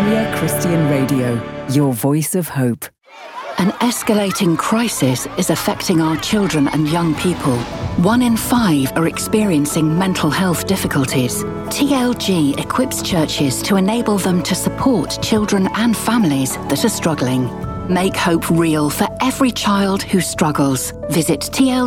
Premier Christian Radio, your voice of hope. An escalating crisis is affecting our children and young people. 1 in 5 are experiencing mental health difficulties. TLG equips churches to enable them to support children and families that are struggling. Make hope real for every child who struggles. Visit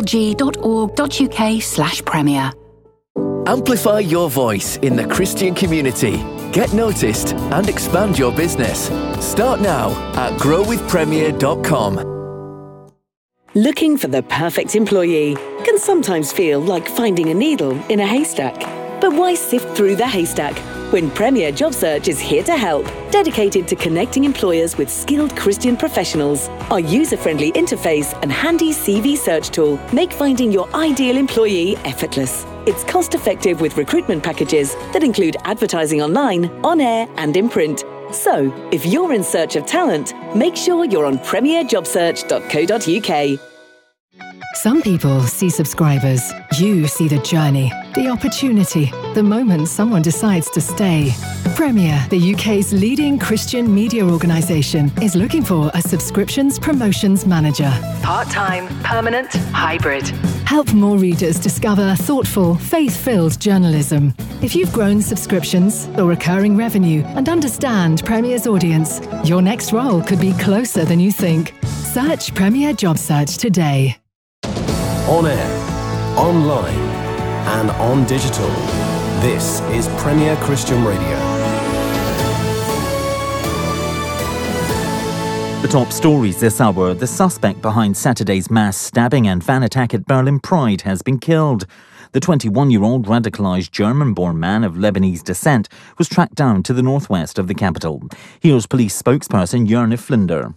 tlg.org.uk/premier. Amplify your voice in the Christian community. Get noticed and expand your business. Start now at growwithpremier.com. Looking for the perfect employee can sometimes feel like finding a needle in a haystack. But why sift through the haystack when Premier Job Search is here to help, dedicated to connecting employers with skilled Christian professionals? Our user-friendly interface and handy CV search tool make finding your ideal employee effortless. It's cost-effective with recruitment packages that include advertising online, on air, and in print. So, if you're in search of talent, make sure you're on premierjobsearch.co.uk. Some people see subscribers. You see the journey, the opportunity, the moment someone decides to stay. Premier, the UK's leading Christian media organisation, is looking for a subscriptions promotions manager. Part-time, permanent, hybrid. Help more readers discover thoughtful, faith-filled journalism. If you've grown subscriptions or recurring revenue and understand Premier's audience, your next role could be closer than you think. Search Premier Job Search today. On air, online, and on digital. This is Premier Christian Radio. The top stories this hour. The suspect behind Saturday's mass stabbing and van attack at Berlin Pride has been killed. The 21-year-old radicalised German-born man of Lebanese descent was tracked down to the northwest of the capital. Here's police spokesperson Jörne Flinder.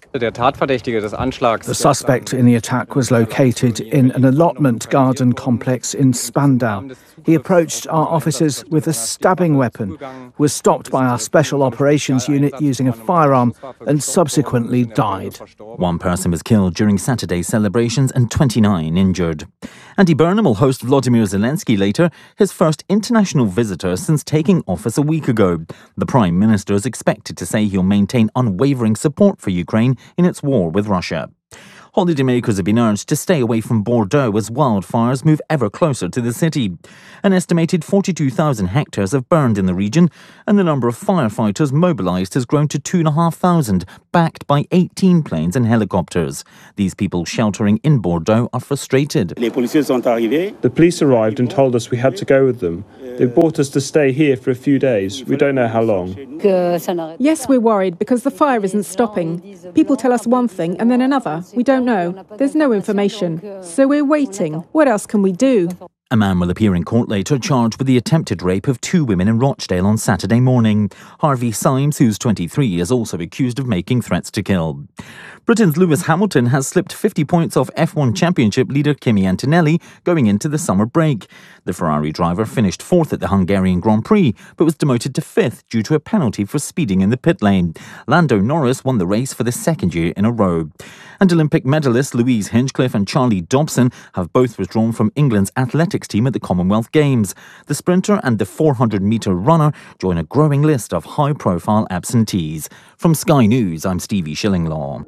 The suspect in the attack was located in an allotment garden complex in Spandau. He approached our officers with a stabbing weapon, was stopped by our special operations unit using a firearm, and subsequently died. 1 person was killed during Saturday's celebrations and 29 injured. Andy Burnham will host Volodymyr Zelensky later, his first international visitor since taking office a week ago. The Prime Minister is expected to say he'll maintain unwavering support for Ukraine in its war with Russia. Holidaymakers have been urged to stay away from Bordeaux as wildfires move ever closer to the city. An estimated 42,000 hectares have burned in the region, and the number of firefighters mobilised has grown to 2,500, backed by 18 planes and helicopters. These people sheltering in Bordeaux are frustrated. The police arrived and told us we had to go with them. They brought us to stay here for a few days. We don't know how long. Yes, we're worried because the fire isn't stopping. People tell us one thing and then another. We don't know. There's no information. So we're waiting. What else can we do? A man will appear in court later charged with the attempted rape of 2 women in Rochdale on Saturday morning. Harvey Symes, who's 23, is also accused of making threats to kill. Britain's Lewis Hamilton has slipped 50 points off F1 Championship leader Kimi Antonelli going into the summer break. The Ferrari driver finished 4th at the Hungarian Grand Prix, but was demoted to 5th due to a penalty for speeding in the pit lane. Lando Norris won the race for the 2nd year in a row. And Olympic medalists Louise Hinchcliffe and Charlie Dobson have both withdrawn from England's athletics team at the Commonwealth Games. The sprinter and the 400-metre runner join a growing list of high-profile absentees. From Sky News, I'm Stevie Shillinglaw.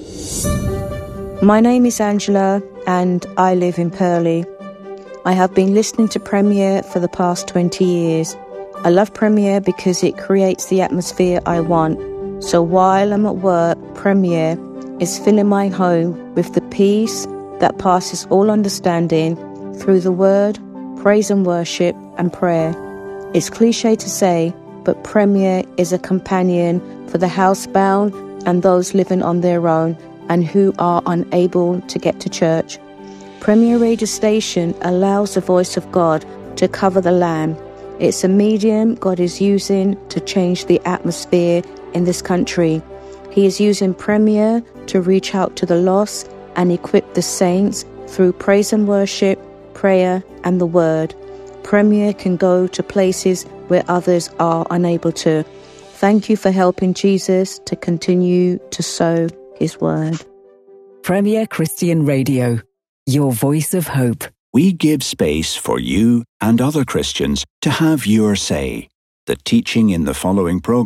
My name is Angela and I live in Purley. I have been listening to Premier for the past 20 years. I love Premier because it creates the atmosphere I want. So while I'm at work, Premier is filling my home with the peace that passes all understanding through the word, praise and worship and prayer. It's cliche to say, but Premier is a companion for the housebound and those living on their own and who are unable to get to church. Premier Radio Station allows the voice of God to cover the land. It's a medium God is using to change the atmosphere in this country. He is using Premier to reach out to the lost and equip the saints through praise and worship, prayer and the word. Premier can go to places where others are unable to. Thank you for helping Jesus to continue to sow his word. Premier Christian Radio, your voice of hope. We give space for you and other Christians to have your say. The teaching in the following programme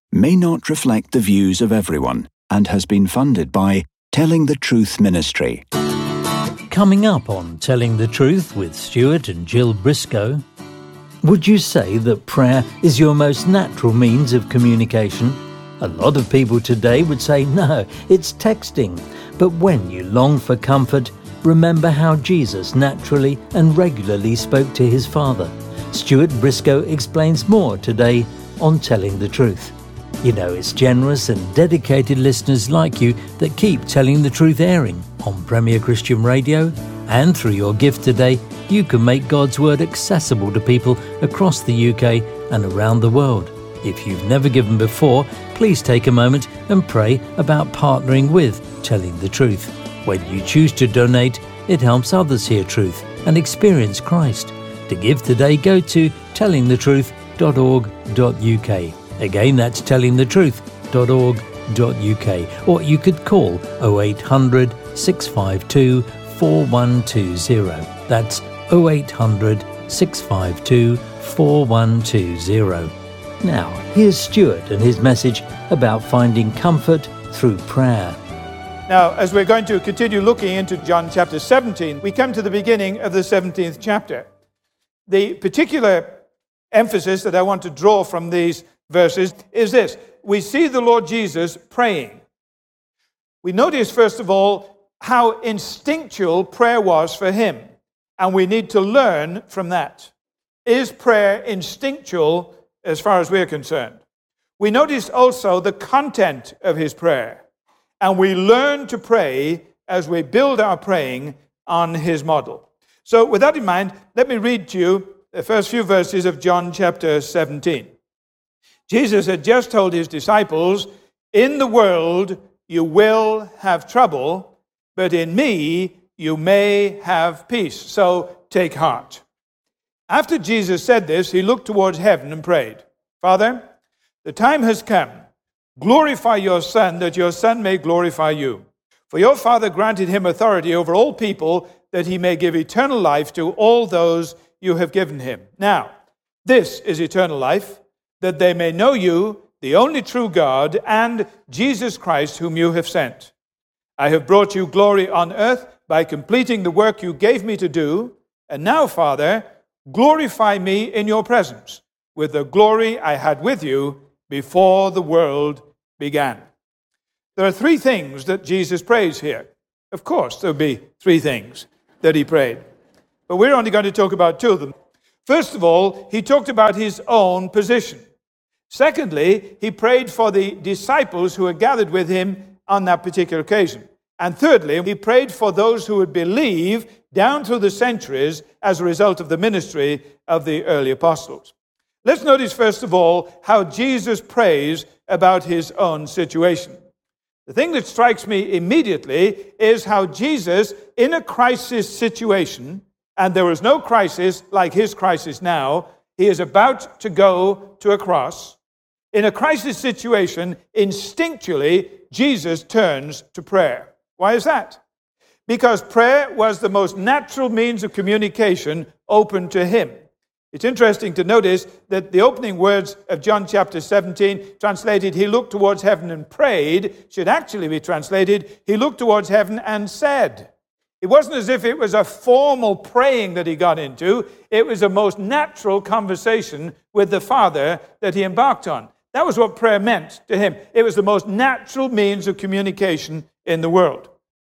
may not reflect the views of everyone and has been funded by Telling the Truth Ministry. Coming up on Telling the Truth with Stuart and Jill Briscoe, would you say that prayer is your most natural means of communication? A lot of people today would say no, it's texting. But when you long for comfort, remember how Jesus naturally and regularly spoke to his Father. Stuart Briscoe explains more today on Telling the Truth. You know, it's generous and dedicated listeners like you that keep Telling the Truth airing on Premier Christian Radio. And through your gift today, you can make God's Word accessible to people across the UK and around the world. If you've never given before, please take a moment and pray about partnering with Telling the Truth. When you choose to donate, it helps others hear truth and experience Christ. To give today, go to tellingthetruth.org.uk. Again, that's tellingthetruth.org.uk. Or you could call 0800 652 4120. That's 0800 652 4120. Now, here's Stuart and his message about finding comfort through prayer. Now, as we're going to continue looking into John chapter 17, we come to the beginning of the 17th chapter. The particular emphasis that I want to draw from these verses is this. We see the Lord Jesus praying. We notice, first of all, how instinctual prayer was for him, and we need to learn from that. Is prayer instinctual as far as we're concerned? We notice also the content of his prayer, and we learn to pray as we build our praying on his model. So with that in mind, let me read to you the first few verses of John chapter 17. Jesus had just told his disciples, "In the world you will have trouble, but in me you may have peace. So take heart." After Jesus said this, he looked towards heaven and prayed, "Father, the time has come. Glorify your Son, that your Son may glorify you. For your Father granted him authority over all people, that he may give eternal life to all those you have given him. Now, this is eternal life, that they may know you, the only true God, and Jesus Christ, whom you have sent. I have brought you glory on earth by completing the work you gave me to do. And now, Father, glorify me in your presence with the glory I had with you before the world began." There are three things that Jesus prays here. Of course, there'll be three things that he prayed, but we're only going to talk about two of them. First of all, he talked about his own position. Secondly, he prayed for the disciples who had gathered with him on that particular occasion. And thirdly, he prayed for those who would believe down through the centuries as a result of the ministry of the early apostles. Let's notice, first of all, how Jesus prays about his own situation. The thing that strikes me immediately is how Jesus, in a crisis situation, and there was no crisis like his crisis now, he is about to go to a cross. In a crisis situation, instinctually, Jesus turns to prayer. Why is that? Because prayer was the most natural means of communication open to him. It's interesting to notice that the opening words of John chapter 17, translated, "He looked towards heaven and prayed," should actually be translated, "He looked towards heaven and said." It wasn't as if it was a formal praying that he got into. It was a most natural conversation with the Father that he embarked on. That was what prayer meant to him. It was the most natural means of communication in the world.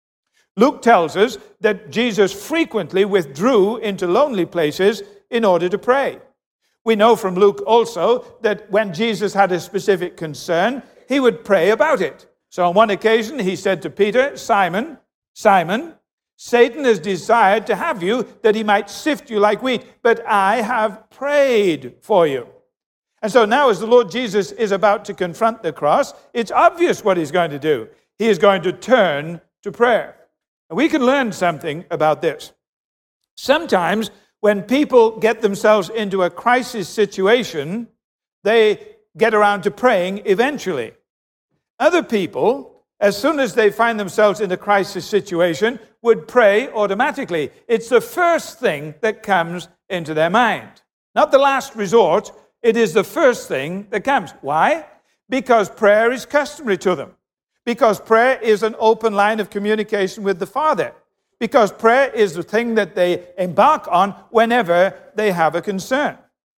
Luke tells us that Jesus frequently withdrew into lonely places in order to pray. We know from Luke also that when Jesus had a specific concern, he would pray about it. So on one occasion, he said to Peter, "Simon, Simon, Satan has desired to have you that he might sift you like wheat, but I have prayed for you." And so now as the Lord Jesus is about to confront the cross, it's obvious what he's going to do. He is going to turn to prayer. And we can learn something about this. Sometimes when people get themselves into a crisis situation, they get around to praying eventually. Other people, as soon as they find themselves in a crisis situation, would pray automatically. It's the first thing that comes into their mind. Not the last resort, it is the first thing that comes. Why? Because prayer is customary to them. Because prayer is an open line of communication with the Father. Because prayer is the thing that they embark on whenever they have a concern.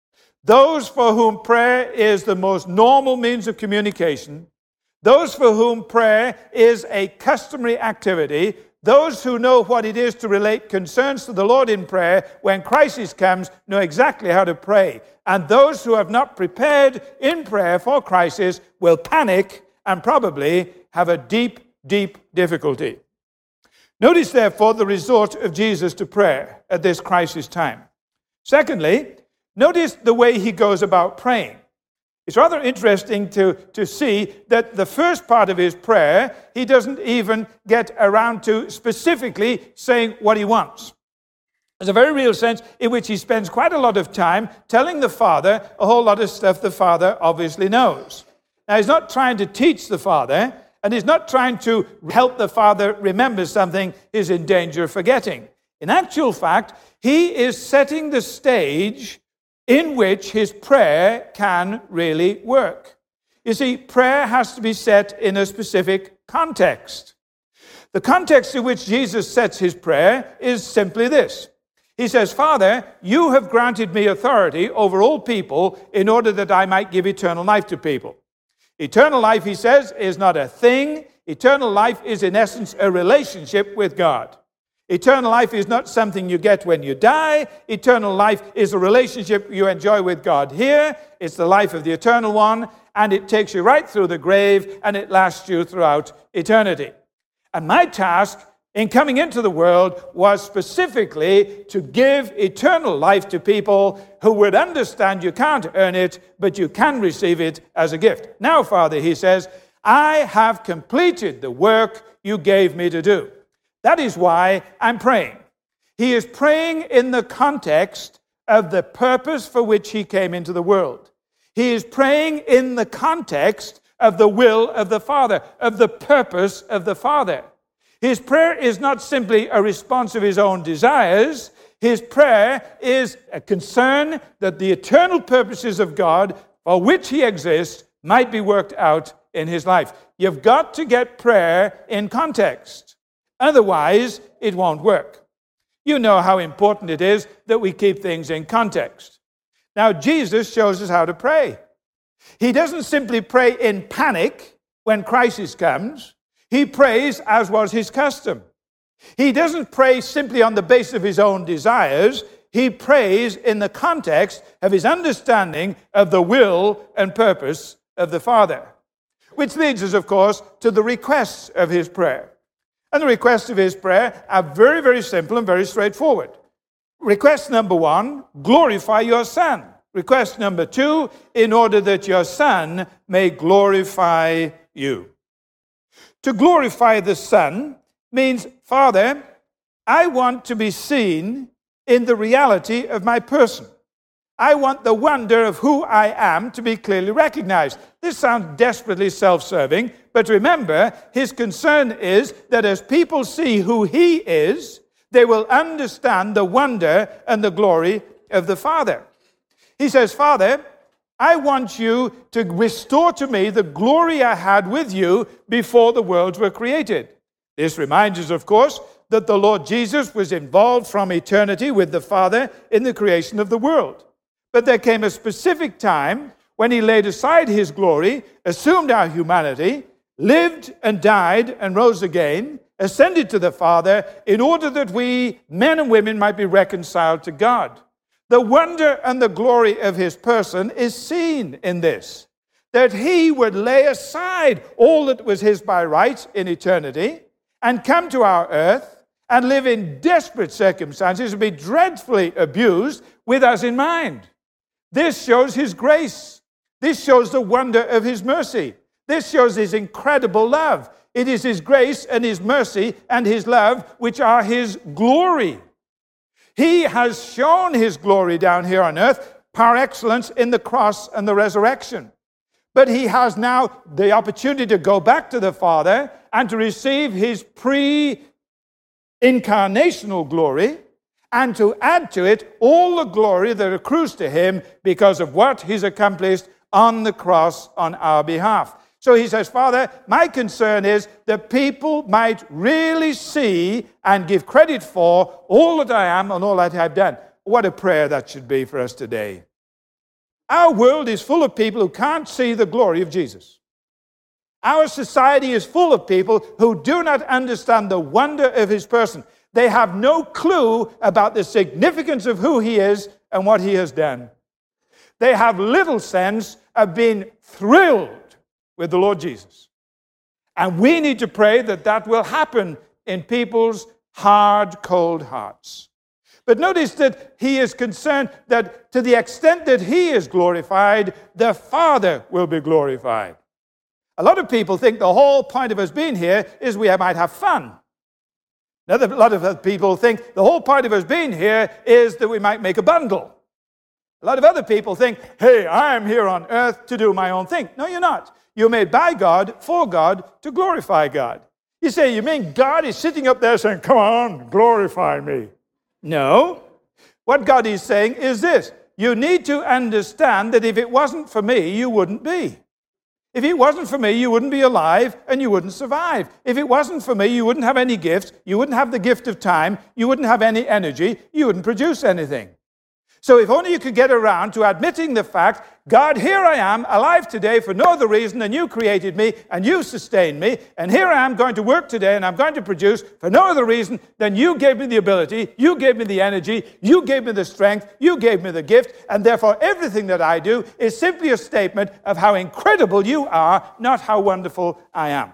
Those for whom prayer is the most normal means of communication, those for whom prayer is a customary activity, those who know what it is to relate concerns to the Lord in prayer when crisis comes know exactly how to pray. And those who have not prepared in prayer for crisis will panic and probably have a deep, deep difficulty. Notice, therefore, the resort of Jesus to prayer at this crisis time. Secondly, notice the way he goes about praying. It's rather interesting to see that the first part of his prayer, he doesn't even get around to specifically saying what he wants. There's a very real sense in which he spends quite a lot of time telling the Father a whole lot of stuff the Father obviously knows. Now, he's not trying to teach the Father, and he's not trying to help the Father remember something he's in danger of forgetting. In actual fact, he is setting the stage in which his prayer can really work. You see, prayer has to be set in a specific context. The context in which Jesus sets his prayer is simply this. He says, Father, you have granted me authority over all people in order that I might give eternal life to people. Eternal life, he says, is not a thing. Eternal life is, in essence, a relationship with God. Eternal life is not something you get when you die. Eternal life is a relationship you enjoy with God here. It's the life of the Eternal One, and it takes you right through the grave, and it lasts you throughout eternity. And my task in coming into the world was specifically to give eternal life to people who would understand you can't earn it, but you can receive it as a gift. Now, Father, he says, I have completed the work you gave me to do. That is why I'm praying. He is praying in the context of the purpose for which he came into the world. He is praying in the context of the will of the Father, of the purpose of the Father. His prayer is not simply a response of his own desires. His prayer is a concern that the eternal purposes of God for which he exists might be worked out in his life. You've got to get prayer in context. Otherwise, it won't work. You know how important it is that we keep things in context. Now, Jesus shows us how to pray. He doesn't simply pray in panic when crisis comes. He prays as was his custom. He doesn't pray simply on the basis of his own desires. He prays in the context of his understanding of the will and purpose of the Father. Which leads us, of course, to the requests of his prayer. And the requests of his prayer are very, very simple and very straightforward. Request number 1, glorify your Son. Request number 2, in order that your Son may glorify you. To glorify the Son means, Father, I want to be seen in the reality of my person. I want the wonder of who I am to be clearly recognized. This sounds desperately self-serving, but remember, his concern is that as people see who he is, they will understand the wonder and the glory of the Father. He says, Father, I want you to restore to me the glory I had with you before the worlds were created. This reminds us, of course, that the Lord Jesus was involved from eternity with the Father in the creation of the world. But there came a specific time when he laid aside his glory, assumed our humanity, lived and died and rose again, ascended to the Father in order that we, men and women, might be reconciled to God. The wonder and the glory of his person is seen in this, that he would lay aside all that was his by right in eternity and come to our earth and live in desperate circumstances and be dreadfully abused with us in mind. This shows his grace. This shows the wonder of his mercy. This shows his incredible love. It is his grace and his mercy and his love which are his glory. He has shown his glory down here on earth par excellence in the cross and the resurrection. But he has now the opportunity to go back to the Father and to receive his pre-incarnational glory and to add to it all the glory that accrues to him because of what he's accomplished on the cross on our behalf. So he says, Father, my concern is that people might really see and give credit for all that I am and all that I've done. What a prayer that should be for us today. Our world is full of people who can't see the glory of Jesus. Our society is full of people who do not understand the wonder of his person. They have no clue about the significance of who he is and what he has done. They have little sense of being thrilled with the Lord Jesus. And we need to pray that that will happen in people's hard, cold hearts. But notice that he is concerned that to the extent that he is glorified, the Father will be glorified. A lot of people think the whole point of us being here is we might have fun. A lot of people think the whole point of us being here is that we might make a bundle. A lot of other people think, hey, I am here on earth to do my own thing. No, you're not. You're made by God, for God, to glorify God. You say, you mean God is sitting up there saying, come on, glorify me? No. What God is saying is this. You need to understand that if it wasn't for me, you wouldn't be. If it wasn't for me, you wouldn't be alive and you wouldn't survive. If it wasn't for me, you wouldn't have any gifts. You wouldn't have the gift of time. You wouldn't have any energy. You wouldn't produce anything. So if only you could get around to admitting the fact, God, here I am, alive today for no other reason than you created me and you sustained me, and here I am going to work today and I'm going to produce for no other reason than you gave me the ability, you gave me the energy, you gave me the strength, you gave me the gift, and therefore everything that I do is simply a statement of how incredible you are, not how wonderful I am.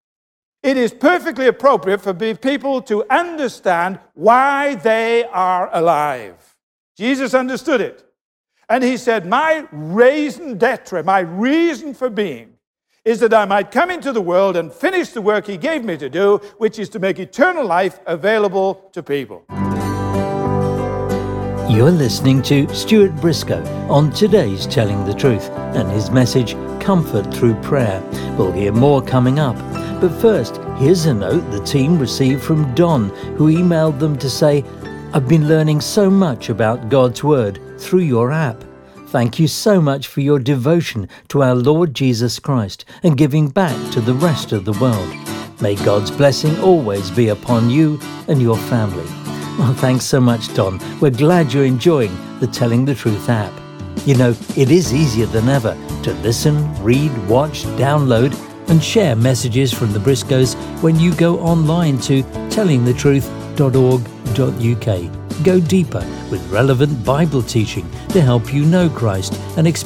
It is perfectly appropriate for people to understand why they are alive. Jesus understood it. And he said, my raison d'etre, my reason for being, is that I might come into the world and finish the work he gave me to do, which is to make eternal life available to people. You're listening to Stuart Briscoe on today's Telling the Truth and his message, Comfort Through Prayer. We'll hear more coming up. But first, here's a note the team received from Don, who emailed them to say, I've been learning so much about God's Word through your app. Thank you so much for your devotion to our Lord Jesus Christ and giving back to the rest of the world. May God's blessing always be upon you and your family. Well, thanks so much, Don. We're glad you're enjoying the Telling the Truth app. You know, it is easier than ever to listen, read, watch, download and share messages from the Briscoes when you go online to tellingthetruth.org.uk. Go deeper with relevant Bible teaching to help you know Christ and experience